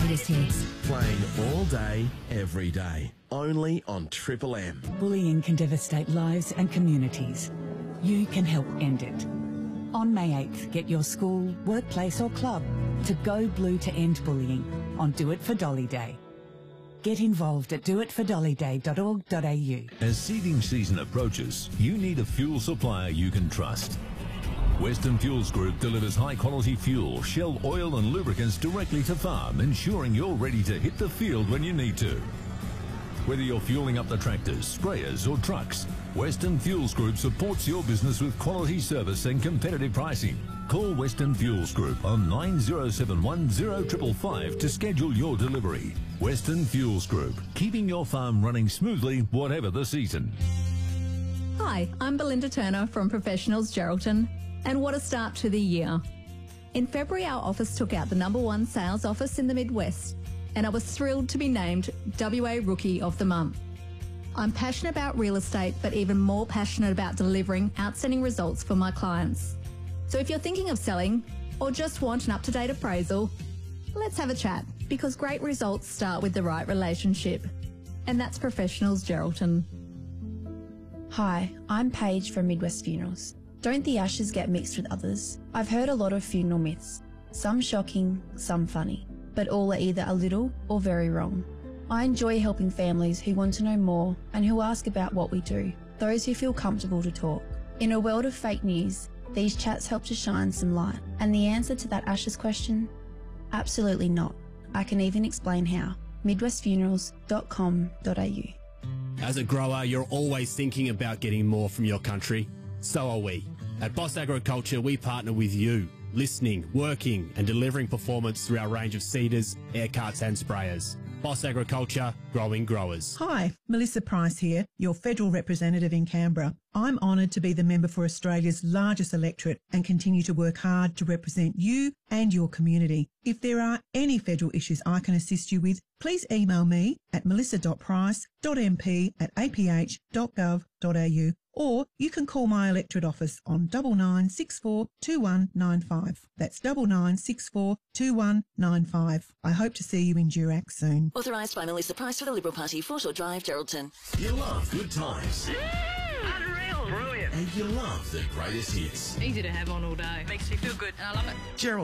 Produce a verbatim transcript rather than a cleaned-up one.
greatest hits. Playing all day, every day. Only on Triple M. Bullying can devastate lives and communities. You can help end it. On May eighth, get your school, workplace or club to go blue to end bullying on Do It for Dolly Day. Get involved at do it for dolly day dot org dot a u. As seeding season approaches, you need a fuel supplier you can trust. Western Fuels Group delivers high-quality fuel, Shell oil and lubricants directly to farm, ensuring you're ready to hit the field when you need to. Whether you're fueling up the tractors, sprayers or trucks, Western Fuels Group supports your business with quality service and competitive pricing. Call Western Fuels Group on nine zero seven one zero five five five to schedule your delivery. Western Fuels Group, keeping your farm running smoothly whatever the season. Hi, I'm Belinda Turner from Professionals Geraldton, and what a start to the year. In February, our office took out the number one sales office in the Midwest, and I was thrilled to be named W A Rookie of the Month. I'm passionate about real estate, but even more passionate about delivering outstanding results for my clients. So if you're thinking of selling or just want an up-to-date appraisal, let's have a chat, because great results start with the right relationship. And that's Professionals Geraldton. Hi, I'm Paige from Midwest Funerals. Don't the ashes get mixed with others? I've heard a lot of funeral myths, some shocking, some funny, but all are either a little or very wrong. I enjoy helping families who want to know more and who ask about what we do, those who feel comfortable to talk. In a world of fake news, these chats help to shine some light. And the answer to that ashes question? Absolutely not. I can even explain how. midwest funerals dot com dot a u. As a grower, you're always thinking about getting more from your country. So are we. At Boss Agriculture, we partner with you, listening, working and delivering performance through our range of seeders, air carts and sprayers. Boss Agriculture, growing growers. Hi, Melissa Price here, your federal representative in Canberra. I'm honoured to be the member for Australia's largest electorate and continue to work hard to represent you and your community. If there are any federal issues I can assist you with, please email me at melissa dot price dot m p at a p h dot gov dot a u, or you can call my electorate office on double nine six four two one nine five. That's double nine six four two one nine five. I hope to see you in Durack soon. Authorised by Melissa Price for the Liberal Party, Foreshore Drive, Geraldton. You love good times. Mm, unreal. Brilliant. And you love the greatest hits. Easy to have on all day. Makes you feel good. And I love it. Gerald.